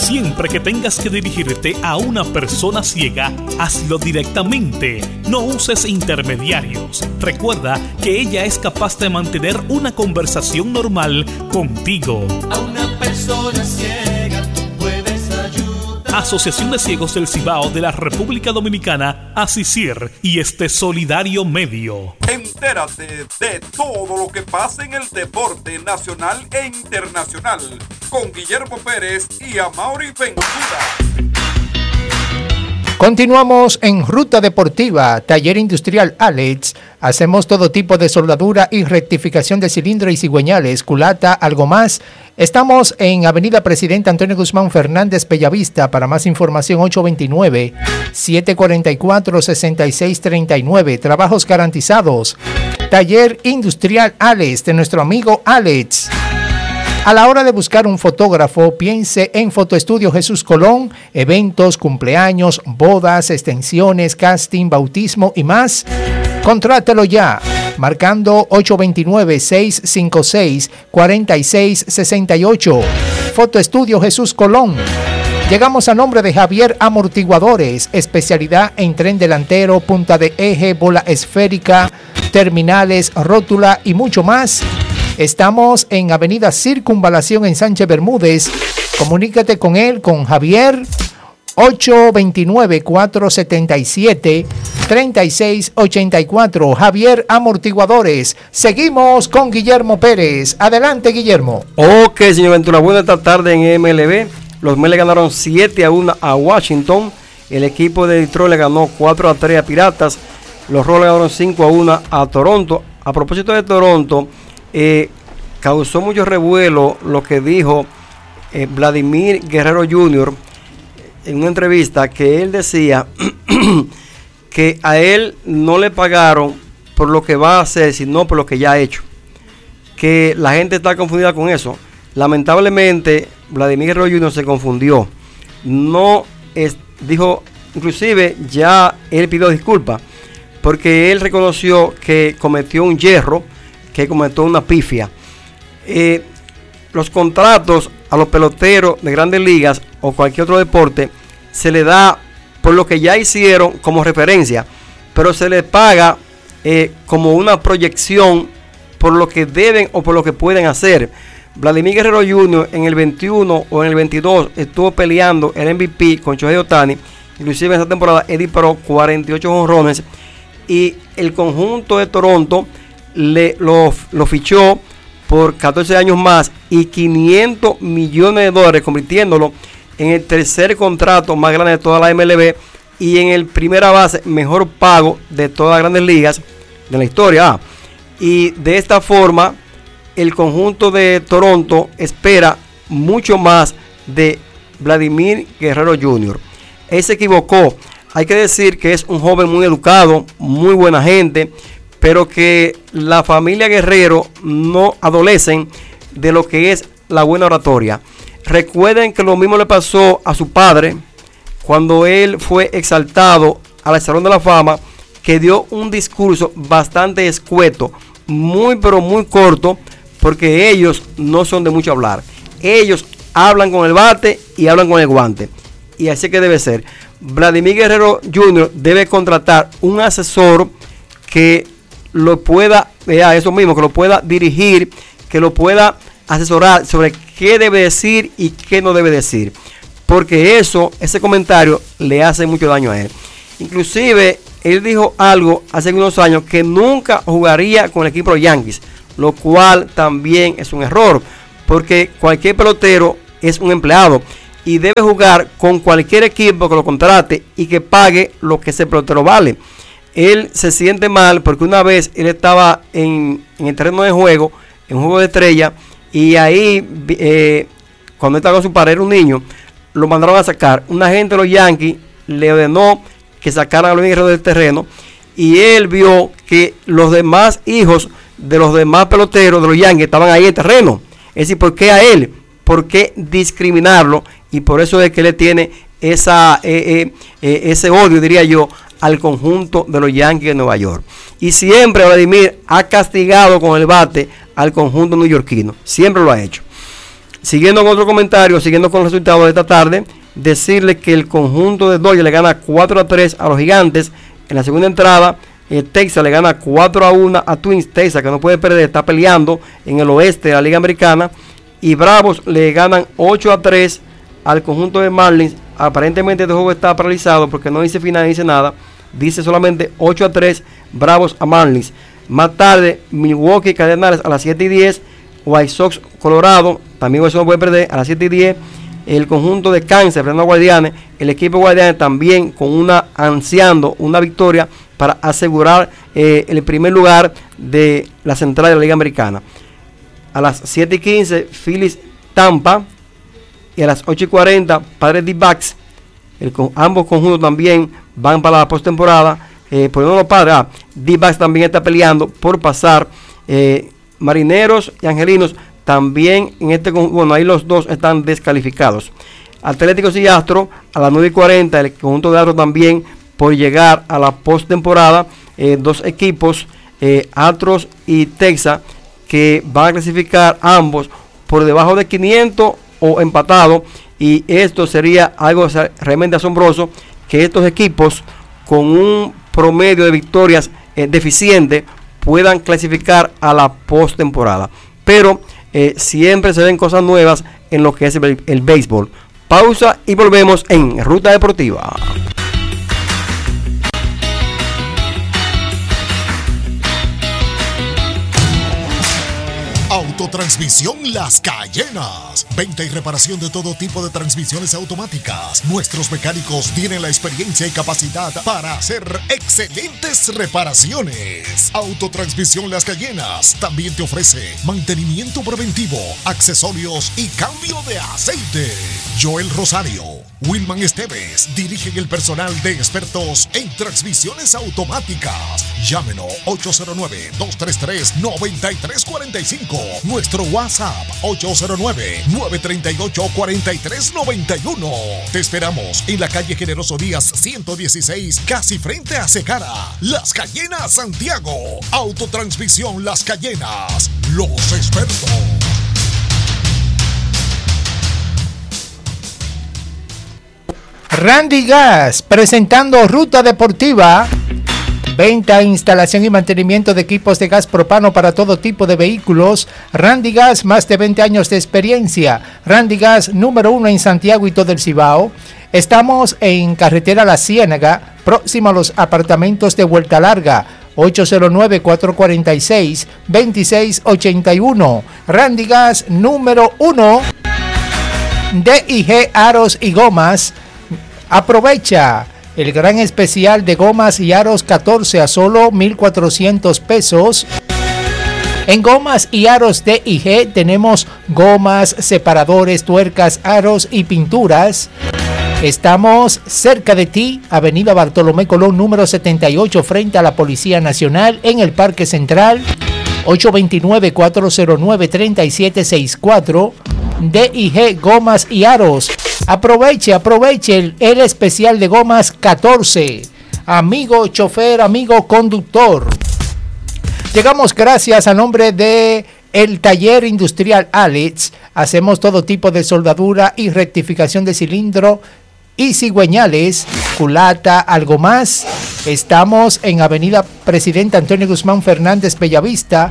Siempre que tengas que dirigirte a una persona ciega, hazlo directamente. No uses intermediarios. Recuerda que ella es capaz de mantener una conversación normal contigo. A una persona ciega tú puedes ayudar. Asociación de Ciegos del Cibao de la República Dominicana, ASICIR y Solidario Medio. Entérate de todo lo que pasa en el deporte nacional e internacional con Guillermo Pérez y Amaury Ventura. Continuamos en Ruta Deportiva, Taller Industrial Alex. Hacemos todo tipo de soldadura y rectificación de cilindros y cigüeñales, culata, algo más. Estamos en Avenida Presidente Antonio Guzmán Fernández, Bellavista. Para más información, 829-744-6639. Trabajos garantizados. Taller Industrial Alex, de nuestro amigo Alex. A la hora de buscar un fotógrafo, piense en Fotoestudio Jesús Colón, eventos, cumpleaños, bodas, extensiones, casting, bautismo y más. Contrátelo ya, marcando 829-656-4668. Fotoestudio Jesús Colón. Llegamos a nombre de Javier Amortiguadores, especialidad en tren delantero, punta de eje, bola esférica, terminales, rótula y mucho más. Estamos en Avenida Circunvalación en Sánchez Bermúdez. Comunícate con él, con Javier, 829-477-3684. Javier Amortiguadores. Seguimos con Guillermo Pérez. Adelante, Guillermo. Ok, señor Ventura, buena esta tarde en MLB. Los Mets le ganaron 7-1 a Washington. El equipo de Detroit le ganó 4-3 a Piratas. Los Royals le ganaron 5-1 a Toronto. A propósito de Toronto, causó mucho revuelo lo que dijo Vladimir Guerrero Jr. en una entrevista, que él decía que a él no le pagaron por lo que va a hacer, sino por lo que ya ha hecho. Que la gente está confundida con eso. Lamentablemente, Vladimir Guerrero Jr. se confundió. Dijo, inclusive ya él pidió disculpas, porque él reconoció que cometió un yerro, que cometió una pifia. Los contratos a los peloteros de grandes ligas o cualquier otro deporte se le da por lo que ya hicieron como referencia, pero se les paga como una proyección por lo que deben o por lo que pueden hacer. Vladimir Guerrero Jr. en el 21 o en el 22 estuvo peleando el MVP con Shohei Ohtani. Inclusive en esa temporada él disparó 48 jonrones y el conjunto de Toronto lo fichó por 14 años más y $500 millones, convirtiéndolo en el tercer contrato más grande de toda la MLB y en el primera base mejor pago de todas las grandes ligas de la historia. Y de esta forma el conjunto de Toronto espera mucho más de Vladimir Guerrero Jr. Él se equivocó. Hay que decir que es un joven muy educado, muy buena gente, pero que la familia Guerrero no adolecen de lo que es la buena oratoria. Recuerden que lo mismo le pasó a su padre cuando él fue exaltado al Salón de la Fama, que dio un discurso bastante escueto, muy pero muy corto, porque ellos no son de mucho hablar. Ellos hablan con el bate y hablan con el guante, y así que debe ser. Vladimir Guerrero Jr. debe contratar un asesor que lo pueda, eso mismo, que lo pueda dirigir, que lo pueda asesorar sobre qué debe decir y qué no debe decir, porque ese comentario le hace mucho daño a él. Inclusive él dijo algo hace unos años, que nunca jugaría con el equipo de los Yankees, lo cual también es un error, porque cualquier pelotero es un empleado y debe jugar con cualquier equipo que lo contrate y que pague lo que ese pelotero vale. Él se siente mal porque una vez él estaba en el terreno de juego, en un juego de estrella, y ahí, cuando él estaba con su padre, era un niño, lo mandaron a sacar. Un agente de los Yankees le ordenó que sacaran a los Guerrero del terreno, y él vio que los demás hijos de los demás peloteros de los Yankees estaban ahí en el terreno. Es decir, ¿por qué a él? ¿Por qué discriminarlo? Y por eso es que él tiene ese odio, diría yo, al conjunto de los Yankees de Nueva York. Y siempre Vladimir ha castigado con el bate al conjunto neoyorquino. Siempre lo ha hecho. Siguiendo con otro comentario, siguiendo con los resultados de esta tarde, decirle que el conjunto de Dodgers le gana 4-3 a los Gigantes. En la segunda entrada, Texas le gana 4-1 a Twins. Texas, que no puede perder, está peleando en el oeste de la Liga Americana. Y Bravos le ganan 8-3 al conjunto de Marlins. Aparentemente este juego está paralizado porque no dice final, dice nada. Dice solamente 8-3 Bravos a Marlins. Más tarde, Milwaukee Cardenales a las 7:10. White Sox Colorado, también eso no puede perder, a las 7:10. El conjunto de Kansas enfrentando a Guardianes. El equipo de Guardianes también ansiando una victoria para asegurar el primer lugar de la central de la Liga Americana. A las 7:15 Phillies Tampa. Y a las 8:40 Padres D-Backs. Ambos conjuntos también van para la postemporada. Por no los Padres, D-Backs también está peleando por pasar. Marineros y Angelinos también en este conjunto. Bueno, ahí los dos están descalificados. Atléticos y Astros a las 9:40. El conjunto de Astros también por llegar a la postemporada. Dos equipos, Astros y Texas, que van a clasificar ambos por debajo de 500 o empatado, y esto sería algo realmente asombroso, que estos equipos con un promedio de victorias deficiente puedan clasificar a la postemporada. Pero siempre se ven cosas nuevas en lo que es el béisbol. Pausa y volvemos en Ruta Deportiva. Autotransmisión Las Cayenas. Venta y reparación de todo tipo de transmisiones automáticas. Nuestros mecánicos tienen la experiencia y capacidad para hacer excelentes reparaciones. Autotransmisión Las Cayenas también te ofrece mantenimiento preventivo, accesorios y cambio de aceite. Joel Rosario, Wilman Esteves dirigen el personal de expertos en transmisiones automáticas. Llámenos 809-233-9345. Nuestro WhatsApp 809-938-4391. Te esperamos en la calle Generoso Díaz 116, casi frente a Secara. Las Cayenas, Santiago. Autotransmisión Las Cayenas. Los expertos. Randy Gas presentando Ruta Deportiva. Venta, instalación y mantenimiento de equipos de gas propano para todo tipo de vehículos. Randy Gas, más de 20 años de experiencia. Randy Gas, número 1 en Santiago y todo el Cibao. Estamos en Carretera La Ciénaga, próximo a los apartamentos de Vuelta Larga. 809-446-2681. Randy Gas, número 1. DIG Aros y Gomas. Aprovecha el gran especial de gomas y aros 14 a solo 1,400 pesos. En gomas y aros DIG tenemos gomas, separadores, tuercas, aros y pinturas. Estamos cerca de ti, Avenida Bartolomé Colón, número 78, frente a la Policía Nacional, en el Parque Central. 829-409-3764. DIG Gomas y Aros. Aproveche el especial de gomas 14. Amigo chofer, amigo conductor. Llegamos gracias a nombre de el Taller Industrial Alex. Hacemos todo tipo de soldadura y rectificación de cilindro y cigüeñales, culata, algo más. Estamos en Avenida Presidente Antonio Guzmán Fernández, Bellavista,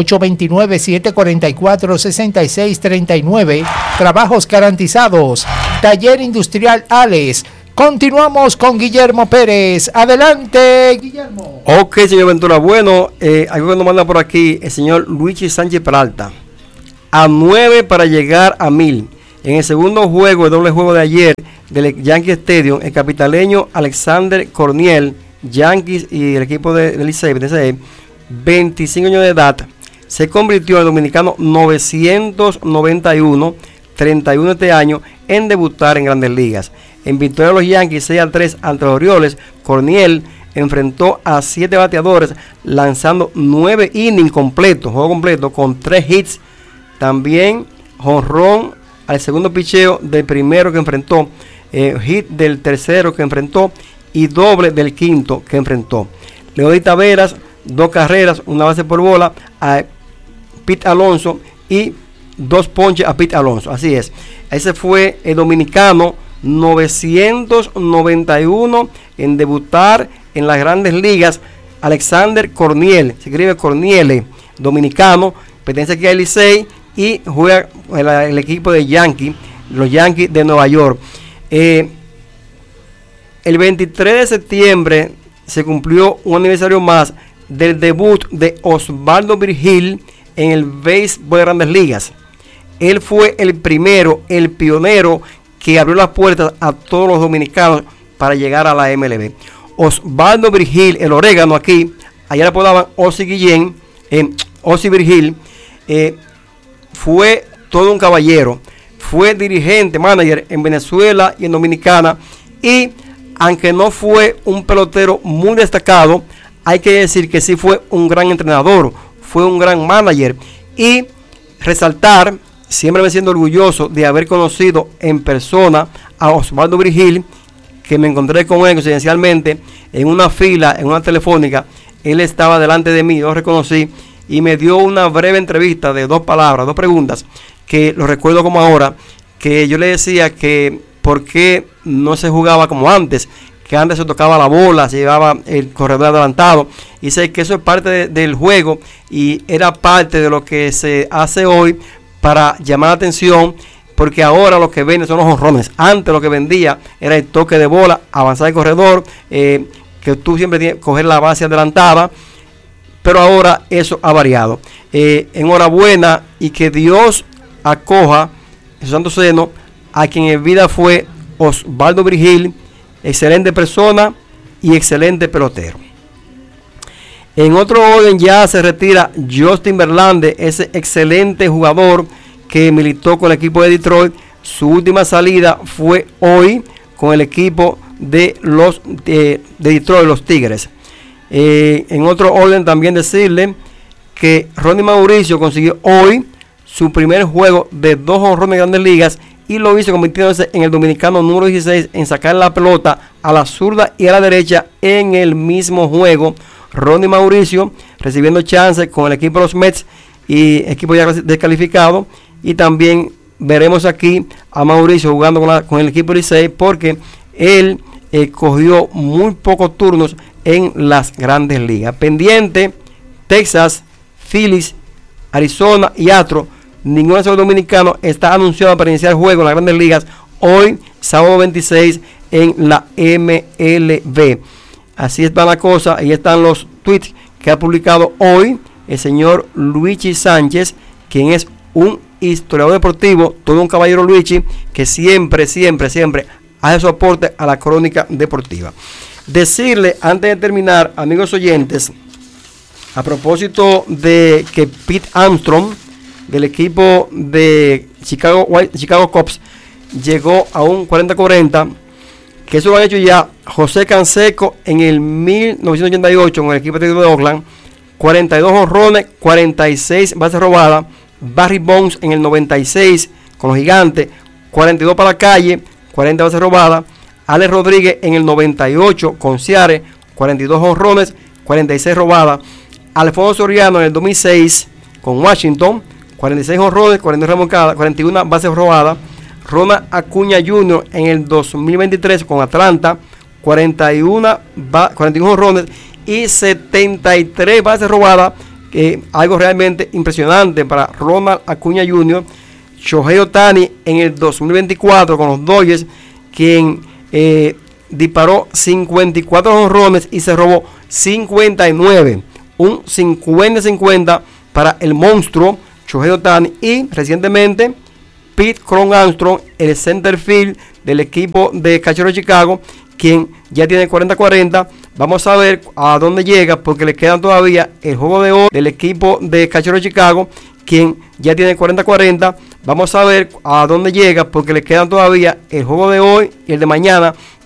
829-744-6639. Trabajos garantizados. Taller Industrial Alex. Continuamos con Guillermo Pérez. Adelante, Guillermo. Ok, señor Ventura. Bueno, algo que nos manda por aquí el señor Luigi Sánchez Peralta. A 9 para llegar a 1000. En el segundo juego, el doble juego de ayer del Yankee Stadium, el capitaleño Alexander Corniel, Yankees y el equipo de Licey, 25 años de edad, se convirtió en el dominicano 991, 31 este año, en debutar en Grandes Ligas. En victoria de los Yankees 6-3 ante los Orioles, Corniel enfrentó a 7 bateadores, lanzando 9 innings completos, juego completo, con 3 hits. También jonrón al segundo picheo del primero que enfrentó, hit del tercero que enfrentó y doble del quinto que enfrentó. Leody Taveras, 2 carreras, 1 base por bola a Pete Alonso y 2 ponches a Pete Alonso. Así es. Ese fue el dominicano 991 en debutar en las grandes ligas. Alexander Corniel, se escribe Corniele, dominicano, pertenece aquí al Licey y juega el equipo de Yankees, los Yankees de Nueva York. El 23 de septiembre se cumplió un aniversario más del debut de Osvaldo Virgil en el béisbol de grandes ligas. Él fue el primero, el pionero que abrió las puertas a todos los dominicanos para llegar a la MLB. Osvaldo Virgil, el orégano aquí, allá le apodaban Ozzy Guillén, Ozzy Virgil, fue todo un caballero, fue dirigente, manager en Venezuela y en Dominicana, y aunque no fue un pelotero muy destacado, hay que decir que sí fue un gran entrenador, fue un gran manager, y resaltar, siempre me siento orgulloso de haber conocido en persona a Osvaldo Virgil, que me encontré con él coincidencialmente en una fila, en una telefónica. Él estaba delante de mí, yo lo reconocí y me dio una breve entrevista de 2 palabras, 2 preguntas, que lo recuerdo como ahora, que yo le decía que por qué no se jugaba como antes, que antes se tocaba la bola, se llevaba el corredor adelantado, y sé que eso es parte del juego y era parte de lo que se hace hoy para llamar la atención, porque ahora lo que venden son los jonrones. Antes lo que vendía era el toque de bola, avanzar el corredor, que tú siempre tienes que coger la base adelantada, pero ahora eso ha variado. Enhorabuena y que Dios acoja en su santo seno a quien en vida fue Osvaldo Virgil, excelente persona y excelente pelotero. En otro orden ya se retira Justin Verlander, ese excelente jugador que militó con el equipo de Detroit. Su última salida fue hoy con el equipo de los de Detroit, los Tigres. En otro orden también decirle que Ronnie Mauricio consiguió hoy su primer juego de 2 jonrones de grandes ligas y lo hizo convirtiéndose en el dominicano número 16 en sacar la pelota a la zurda y a la derecha en el mismo juego. Ronnie Mauricio recibiendo chances con el equipo de los Mets y equipo ya descalificado. Y también veremos aquí a Mauricio jugando con el equipo de Licey, porque él cogió muy pocos turnos en las grandes ligas. Pendiente, Texas, Phillies, Arizona y Astros. Ninguno de esos dominicanos está anunciado para iniciar el juego en las grandes ligas hoy, sábado 26, en la MLB. Así está la cosa. Ahí están los tweets que ha publicado hoy el señor Luigi Sánchez, quien es un historiador deportivo, todo un caballero Luigi, que siempre hace su aporte a la crónica deportiva. Decirle, antes de terminar, amigos oyentes, a propósito de que Pete Armstrong, del equipo de Chicago Cubs, llegó a un 40-40, que eso lo han hecho ya José Canseco en el 1988 con el equipo de Oakland, 42 jonrones, 46 bases robadas. Barry Bonds en el 96 con los Gigantes, 42 para la calle, 40 bases robadas. Alex Rodríguez en el 98 con Seattle, 42 jonrones, 46 robadas. Alfonso Soriano en el 2006 con Washington, 46 jonrones, 41 bases robadas. Ronald Acuña Jr. en el 2023 con Atlanta, 41 jonrones y 73 bases robadas. Algo realmente impresionante para Ronald Acuña Jr. Shohei Ohtani en el 2024 con los Dodgers, quien disparó 54 jonrones y se robó 59, un 50-50 para el monstruo Shohei Ohtani. Y recientemente Pete Crow Armstrong, el center field del equipo de Cachorros de Chicago, quien ya tiene 40-40. Vamos a ver a dónde llega, porque le quedan todavía el juego de hoy del equipo de Cachorros de Chicago, quien ya tiene 40-40. Vamos a ver a dónde llega, porque le quedan todavía el juego de hoy y el de mañana